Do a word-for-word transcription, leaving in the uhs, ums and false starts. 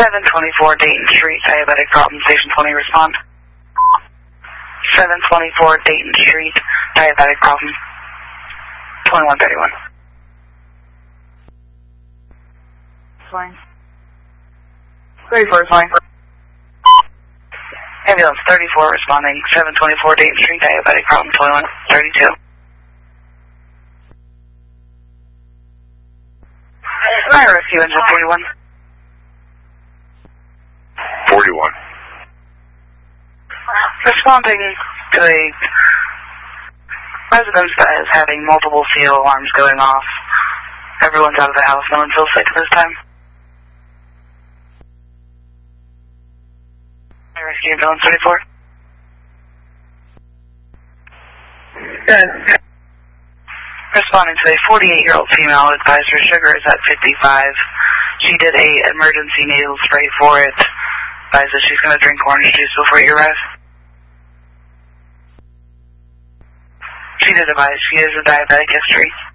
seven twenty-four Dayton Street, diabetic problem, station twenty, respond. seven twenty-four Dayton Street, diabetic problem, twenty-one thirty-one. Fine. thirty-four is fine. Ambulance thirty-four responding, seven twenty-four Dayton Street, diabetic problem, twenty-one thirty-two. I rescue engine forty-one. forty-one. Responding to a residence that is having multiple C O alarms going off. Everyone's out of the house. No one feels sick this time. I rescue ambulance thirty-four. Good. Responding to a forty-eight-year-old female, advised her sugar is at fifty-five. She did a emergency nasal spray for it. Advised that she's going to drink orange juice before you arrive. She did advise she has a diabetic history.